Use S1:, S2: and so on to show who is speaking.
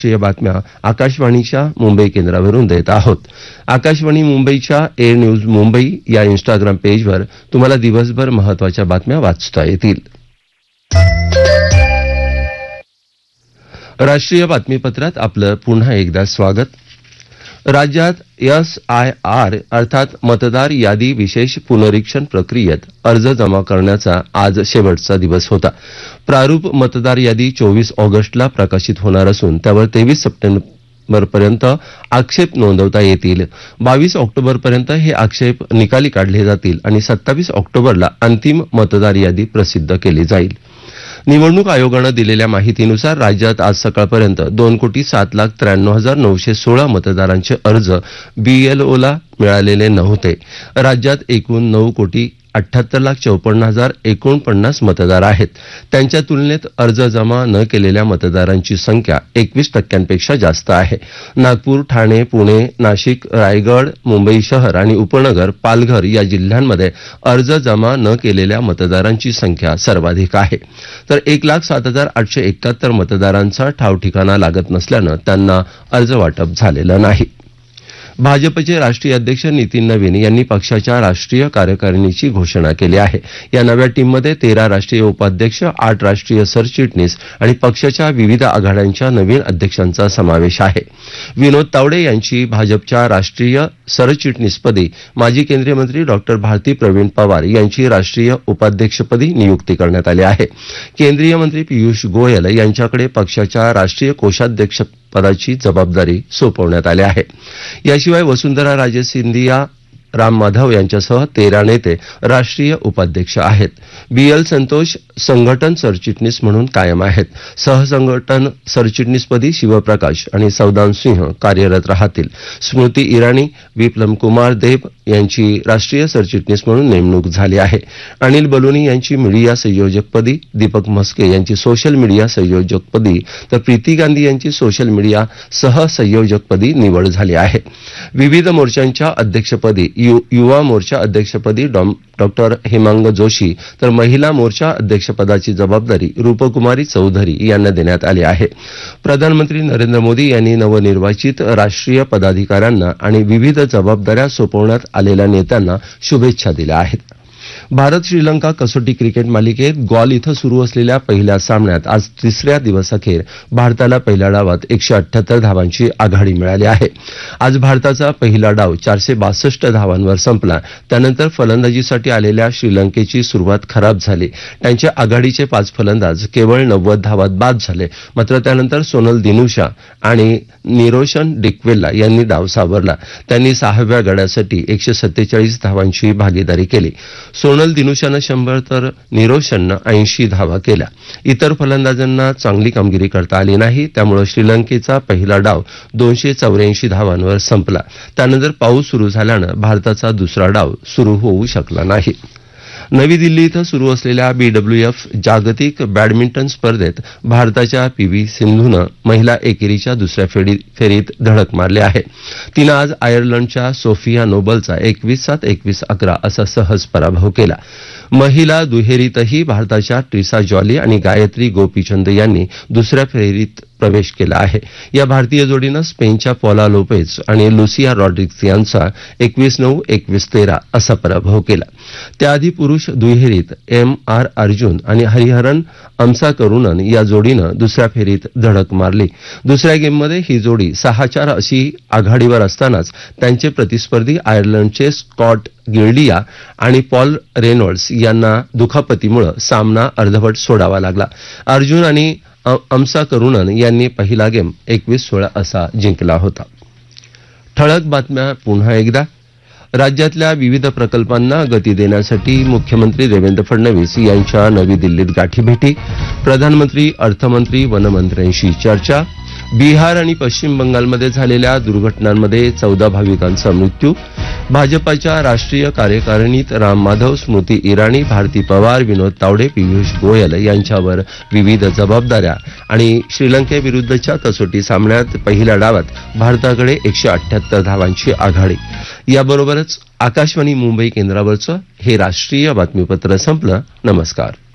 S1: राष्ट्रीय बातम्या आकाशवाणीच्या मुंबई केंद्रावरून देत आहोत. आकाशवाणी मुंबईच्या एअर न्यूज मुंबई या इंस्टाग्राम पेजवर तुम्हाला दिवसभर महत्त्वाच्या बातम्या वाचता येतील. राष्ट्रीय बातमीपत्रात आपलं पुन्हा एकदा स्वागत. राज्यात SIR अर्थात मतदार यादी विशेष पुनरीक्षण प्रक्रियेत अर्ज जमा करण्याचा आज शेवटचा दिवस होता. प्रारूप मतदार यादी 24 ऑगस्टला प्रकाशित होणार असून त्यावर 23 सप्टेंबरपर्यंत आक्षेप नोंदवता येतील. 22 ऑक्टोबरपर्यंत हे आक्षेप निकाली काढले जातील आणि 27 ऑक्टोबरला अंतिम मतदार यादी प्रसिद्ध केली जाईल. निवडणूक आयोगानं दिलेल्या माहितीनुसार राज्यात आज सकाळपर्यंत 2,07,93,916 मतदारांचे अर्ज BLOला मिळालेले नव्हते. राज्यात एकूण 9,78,54,049 मतदार आहेत. त्यांच्या तुलनेत अर्ज जमा न केलेल्या मतदारांची संख्या 21% जास्त आहे. नागपूर, ठाणे, पुणे, नाशिक, रायगड, मुंबई शहर आणि उपनगर, पालघर या जिल्ह्यांमध्ये अर्ज जमा न केलेल्या मतदारांची संख्या सर्वाधिक आहे. तर 1,07,871 मतदारांचा ठावठिकाणा लागत नसल्यानं त्यांना अर्ज वाटप झालेलं नाही. भाजपचे राष्ट्रीय अध्यक्ष नितीन नवीन यांनी पक्षाच्या राष्ट्रीय कार्यकारिणीची घोषणा केली आहे. या नव्या टीममध्ये 13 राष्ट्रीय उपाध्यक्ष, 8 राष्ट्रीय सरचिटणीस आणि पक्षाच्या विविध आघाड्यांच्या नवीन अध्यक्षांचा समावेश आहे. विनोद तावडे यांची भाजपच्या राष्ट्रीय सरचिटणीसपदी, माजी केंद्रीय मंत्री डॉक्टर भारती प्रवीण पवार यांची राष्ट्रीय उपाध्यक्षपदी नियुक्ती करण्यात आली आहे. केंद्रीय मंत्री पियुष गोयल यांच्याकडे पक्षाच्या राष्ट्रीय कोषाध्यक्ष पदाची जबाबदारी सोपवण्यात आली आहे. याशिवाय वसुंधरा राजे सिंधिया, राम माधव यांच्यासह 13 नेते राष्ट्रीय उपाध्यक्ष आहेत. BL संतोष संघटन सरचिटणीस म्हणून कायम आहेत. सहसंघटन सरचिटणीसपदी शिवप्रकाश आणि सौदान सिंह कार्यरत राहतील. स्मृती इराणी, विप्लम कुमार देब यांची राष्ट्रीय सरचिटणीस म्हणून नेमणूक झाली आहे. अनिल बलुनी यांची मीडिया संयोजकपदी, दीपक म्हस्के यांची सोशल मीडिया संयोजकपदी तर प्रीती गांधी यांची सोशल मीडिया सहसंयोजकपदी निवड झाली आहे. विविध मोर्चांच्या अध्यक्षपदी युवा मोर्चा अध्यक्षपदी डॉक्टर हेमांग जोशी तर महिला मोर्चा अध्यक्षपदाची जबाबदारी रूपकुमारी चौधरी यांना देण्यात आली आहे. प्रधानमंत्री नरेंद्र मोदी यांनी नवनिर्वाचित राष्ट्रीय पदाधिकाऱ्यांना आणि विविध जबाबदाऱ्या सोपवण्यात आलेल्या नेत्यांना शुभेच्छा दिल्या आहेत. भारत श्रीलंका कसोटी क्रिकेट मालिकेत गॉल इथं सुरू असलेल्या पहिल्या सामन्यात आज तिसऱ्या दिवसाअखेर भारताला पहिल्या डावात 178 धावांची आघाडी मिळाली आहे. आज भारताचा पहिला डाव 462 धावांवर संपला. त्यानंतर फलंदाजीसाठी आलेल्या श्रीलंकेची सुरुवात खराब झाली. त्यांच्या आघाडीचे 5 फलंदाज केवळ 90 धावात बाद झाले. मात्र त्यानंतर सोनल दिनुशा आणि निरोशन डिक्वेल्ला यांनी डाव सावरला. त्यांनी 6व्या गड्यासाठी 147 धावांची भागीदारी केली. सोनल दिनुशानं 100 तर निरोशननं 80 धावा केल्या. इतर फलंदाजांना चांगली कामगिरी करता आली नाही. त्यामुळे श्रीलंकेचा पहिला डाव 284 धावांवर संपला. त्यानंतर पाऊस सुरू झाल्यानं भारताचा दुसरा डाव सुरू होऊ शकला नाही. नवी दिल्ली इथं सुरू असलेल्या BWF जागतिक बॅडमिंटन स्पर्धेत भारताच्या PV सिंधूनं महिला एकेरीच्या दुसऱ्या फेरीत धडक मारली आहे. तिनं आज आयर्लंडच्या सोफिया नोबलचा 21-7, 21-11 असा सहज पराभव केला. महिला दुहेरीतही भारताच्या ट्रिसा जॉली आणि गायत्री गोपीचंद यांनी दुसऱ्या फेरीत प्रवेश केला आहे. या भारतीय जोडीनं स्पेनच्या पॉला लोपेज आणि लुसिया रॉड्रिग्स यांचा 21-9, 21-13 असा पराभव केला. त्याआधी पुरुष दुहेरीत MR अर्जुन आणि हरिहरन अमसाकरुणन या जोडीनं दुसऱ्या फेरीत धडक मारली. दुसऱ्या गेममध्ये ही जोडी 6-4 अशी आघाडीवर असतानाच त्यांचे प्रतिस्पर्धी आयर्लंडचे स्कॉट गिल्डिया आणि पॉल रेनॉल्ड्स यांना दुखापतीमुळे सामना अर्धवट सोडावा लागला. अर्जुन आणि अमसाकरुणन यांनी पहिला गेम 21-16 असा जिंकला होता. ठळक बातम्या पुन्हा एकदा. राज्यातल्या विविध प्रकल्पांना गती देण्यासाठी मुख्यमंत्री देवेंद्र फडणवीस यांच्या नवी दिल्लीत गाठीभेटी. प्रधानमंत्री, अर्थमंत्री, वनमंत्र्यांशी चर्चा. बिहार आणि पश्चिम बंगालमध्ये झालेल्या दुर्घटनांमध्ये 14 भाविकांचा मृत्यू. भाजपाच्या राष्ट्रीय कार्यकारिणीत राम माधव, स्मृती इराणी, भारती पवार, विनोद तावडे, पियुष गोयल यांच्यावर विविध जबाबदाऱ्या. आणि श्रीलंकेविरुद्धच्या कसोटी सामन्यात पहिल्या डावात भारताकडे 178 धावांची आघाडी. याबरोबरच आकाशवाणी मुंबई केंद्रावरचं हे राष्ट्रीय बातमीपत्र संपलं. नमस्कार.